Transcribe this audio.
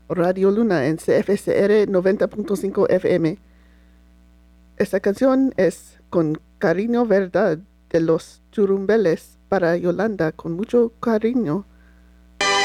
Radio Luna en CFCR 90.5 FM. Esta canción es Con Cariño Verdad de los Churumbeles para Yolanda con mucho cariño.